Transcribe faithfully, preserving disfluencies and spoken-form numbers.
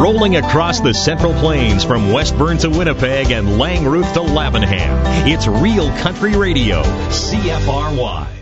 rolling across the Central Plains from Westburn to Winnipeg and Langroof to Lavenham. It's real country radio, C F R Y.